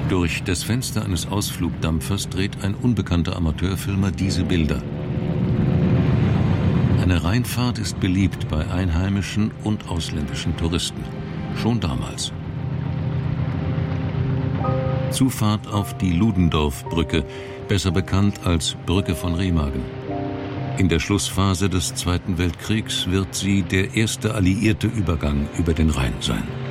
Durch das Fenster eines Ausflugdampfers dreht ein unbekannter Amateurfilmer diese Bilder. Eine Rheinfahrt ist beliebt bei einheimischen und ausländischen Touristen. Schon damals. Zufahrt auf die Ludendorff-Brücke, besser bekannt als Brücke von Remagen. In der Schlussphase des Zweiten Weltkriegs wird sie der erste alliierte Übergang über den Rhein sein.